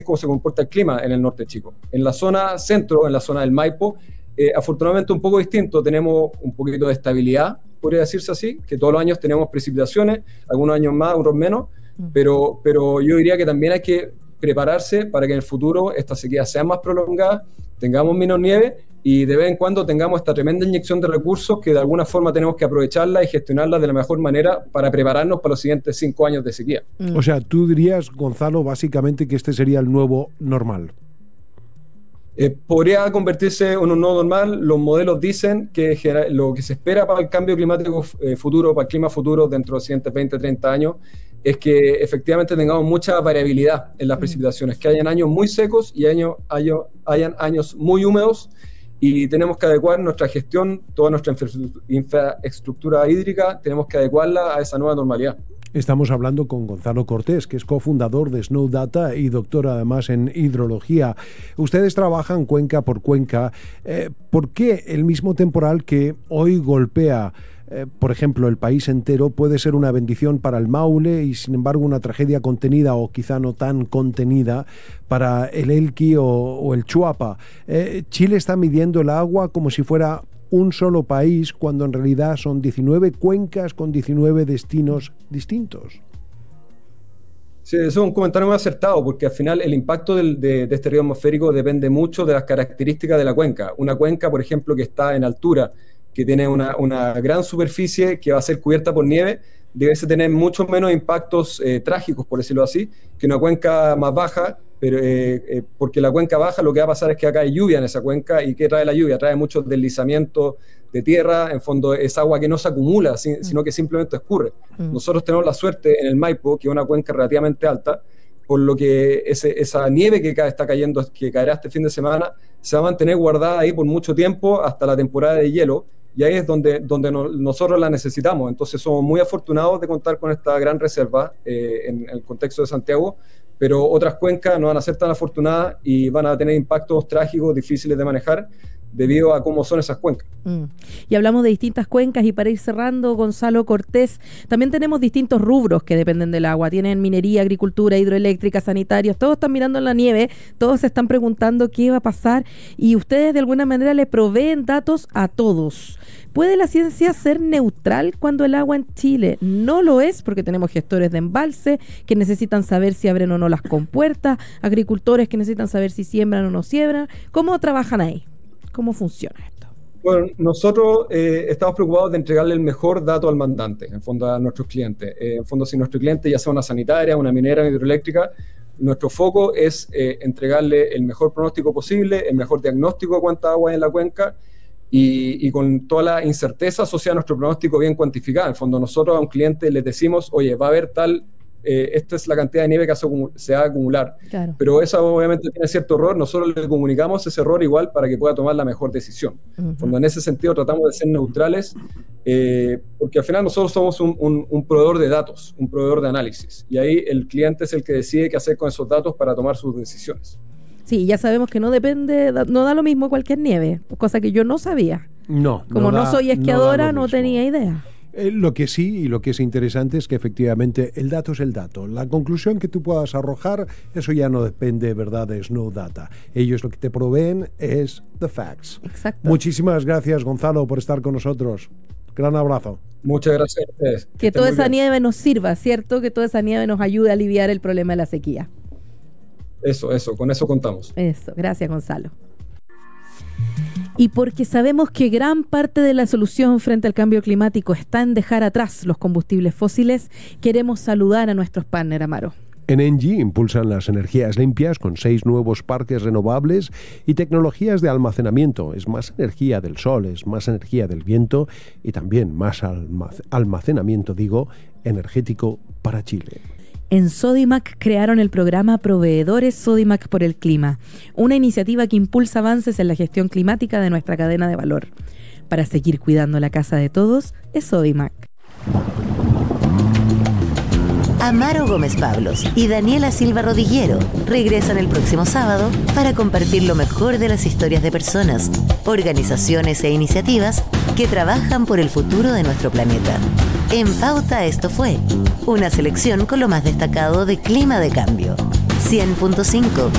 cómo se comporta el clima en el norte chico. En la zona centro, en la zona del Maipo, afortunadamente un poco distinto, tenemos un poquito de estabilidad, podría decirse así, que todos los años tenemos precipitaciones, algunos años más, otros menos, pero yo diría que también hay que prepararse para que en el futuro estas sequías sean más prolongadas, tengamos menos nieve y de vez en cuando tengamos esta tremenda inyección de recursos que de alguna forma tenemos que aprovecharla y gestionarla de la mejor manera para prepararnos para los siguientes 5 años de sequía. O sea, tú dirías, Gonzalo, básicamente que este sería el nuevo normal. Podría convertirse en un nuevo normal. Los modelos dicen que lo que se espera para el cambio climático futuro, para el clima futuro dentro de los siguientes 20, 30 años, es que efectivamente tengamos mucha variabilidad en las precipitaciones, que hayan años muy secos y hayan años muy húmedos, y tenemos que adecuar nuestra gestión, toda nuestra infraestructura hídrica, tenemos que adecuarla a esa nueva normalidad. Estamos hablando con Gonzalo Cortés, que es cofundador de Snowdata y doctor además en hidrología. Ustedes trabajan cuenca por cuenca. ¿Por qué el mismo temporal que hoy golpea, por ejemplo, el país entero, puede ser una bendición para el Maule y, sin embargo, una tragedia contenida o quizá no tan contenida para el Elqui o el Chuapa? Chile está midiendo el agua como si fuera un solo país, cuando en realidad son 19 cuencas con 19 destinos distintos. Sí, eso es un comentario muy acertado, porque al final el impacto de este río atmosférico depende mucho de las características de la cuenca. Una cuenca, por ejemplo, que está en altura, que tiene una gran superficie que va a ser cubierta por nieve, debe tener mucho menos impactos trágicos, por decirlo así, que una cuenca más baja, pero porque la cuenca baja lo que va a pasar es que acá hay lluvia en esa cuenca. ¿Y qué trae la lluvia? Trae mucho deslizamiento de tierra, en fondo es agua que no se acumula, sino que simplemente escurre. Nosotros tenemos la suerte en el Maipo, que es una cuenca relativamente alta, por lo que esa nieve que está cayendo, que caerá este fin de semana, se va a mantener guardada ahí por mucho tiempo hasta la temporada de hielo, y ahí es donde nosotros la necesitamos. Entonces somos muy afortunados de contar con esta gran reserva en el contexto de Santiago, pero otras cuencas no van a ser tan afortunadas y van a tener impactos trágicos, difíciles de manejar, debido a cómo son esas cuencas. Y hablamos de distintas cuencas, y para ir cerrando, Gonzalo Cortés, también tenemos distintos rubros que dependen del agua. Tienen minería, agricultura, hidroeléctrica, sanitarios, todos están mirando en la nieve, todos se están preguntando qué va a pasar, y ustedes de alguna manera le proveen datos a todos. ¿Puede la ciencia ser neutral cuando el agua en Chile no lo es? Porque tenemos gestores de embalse que necesitan saber si abren o no las compuertas, agricultores que necesitan saber si siembran o no siembran. ¿Cómo trabajan ahí? ¿Cómo funciona esto? Bueno, nosotros estamos preocupados de entregarle el mejor dato al mandante, en fondo a nuestros clientes. En fondo, si nuestro cliente, ya sea una sanitaria, una minera, una hidroeléctrica, nuestro foco es entregarle el mejor pronóstico posible, el mejor diagnóstico de cuánta agua hay en la cuenca, y con toda la incerteza asociada a nuestro pronóstico bien cuantificada. En fondo, nosotros a un cliente les decimos, oye, va a haber tal, esta es la cantidad de nieve que se va a acumular. Claro. Pero eso obviamente tiene cierto error, nosotros le comunicamos ese error igual para que pueda tomar la mejor decisión. En fondo, en ese sentido tratamos de ser neutrales, porque al final nosotros somos un proveedor de datos, un proveedor de análisis, y ahí el cliente es el que decide qué hacer con esos datos para tomar sus decisiones. Sí, ya sabemos que no da lo mismo cualquier nieve, cosa que yo no sabía. Como no soy esquiadora, no tenía idea. Lo que sí, y lo que es interesante, es que efectivamente el dato es el dato. La conclusión que tú puedas arrojar, eso ya no depende, ¿verdad?, de Snowdata. Ellos lo que te proveen es the facts. Exacto. Muchísimas gracias, Gonzalo, por estar con nosotros. Gran abrazo. Muchas gracias a ustedes. Que toda esa nieve nos sirva, ¿cierto? Que toda esa nieve nos ayude a aliviar el problema de la sequía. Eso, con eso contamos. Eso, gracias, Gonzalo. Y porque sabemos que gran parte de la solución frente al cambio climático está en dejar atrás los combustibles fósiles, queremos saludar a nuestros partners, Amaro. En ENGIE impulsan las energías limpias con 6 nuevos parques renovables y tecnologías de almacenamiento. Es más energía del sol, es más energía del viento y también más almacenamiento, energético para Chile. En Sodimac crearon el programa Proveedores Sodimac por el Clima, una iniciativa que impulsa avances en la gestión climática de nuestra cadena de valor. Para seguir cuidando la casa de todos, es Sodimac. Amaro Gómez Pablos y Daniela Silva Rodillero regresan el próximo sábado para compartir lo mejor de las historias de personas, organizaciones e iniciativas que trabajan por el futuro de nuestro planeta. En Pauta esto fue una selección con lo más destacado de Clima de Cambio. 100.5